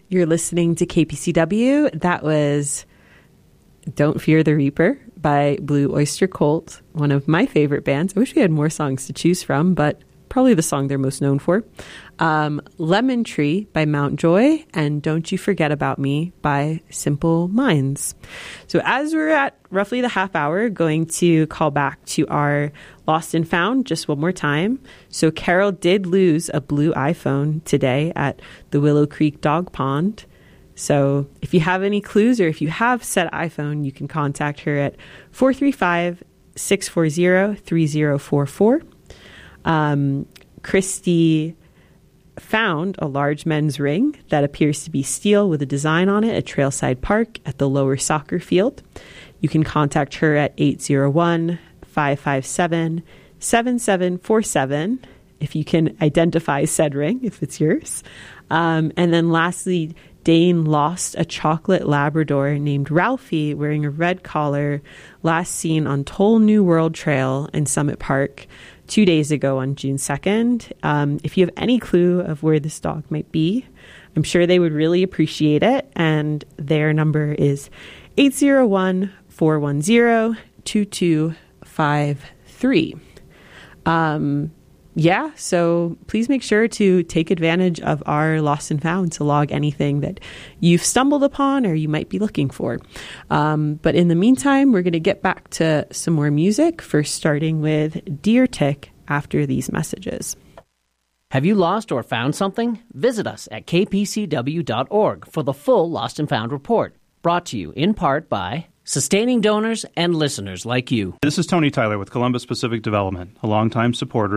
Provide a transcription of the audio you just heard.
You're listening to KPCW. That was Don't Fear the Reaper by Blue Oyster Cult, one of my favorite bands. I wish we had more songs to choose from, but probably the song they're most known for. Lemon Tree by Mount Joy, and Don't You Forget About Me by Simple Minds. So as we're at roughly the half hour, going to call back to our Lost and Found just one more time. So Carol did lose a blue iPhone today at the Willow Creek Dog Pond. So if you have any clues, or if you have said iPhone, you can contact her at 435-640-3044. Christy found a large men's ring that appears to be steel with a design on it at Trailside Park at the lower soccer field. You can contact her at 801-557-7747 if you can identify said ring, if it's yours. And then lastly, Dane lost a chocolate Labrador named Ralphie wearing a red collar, last seen on Toll New World Trail in Summit Park 2 days ago on June 2nd. If you have any clue of where this dog might be, I'm sure they would really appreciate it. And their number is 801-410-2253. So please make sure to take advantage of our Lost and Found to log anything that you've stumbled upon or you might be looking for. But in the meantime, we're going to get back to some more music, first starting with Deer Tick after these messages. Have you lost or found something? Visit us at kpcw.org for the full Lost and Found report, brought to you in part by sustaining donors and listeners like you. This is Tony Tyler with Columbus Pacific Development, a longtime supporter